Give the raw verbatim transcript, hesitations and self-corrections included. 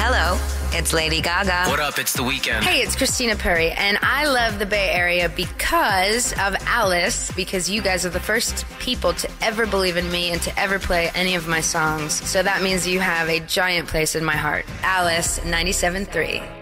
Hello, it's Lady Gaga. What up? It's The Weeknd. Hey, it's Christina Perri, and I love the Bay Area because of Alice, because you guys are the first people to ever believe in me and to ever play any of my songs. So that means you have a giant place in my heart. Alice, ninety-seven point three.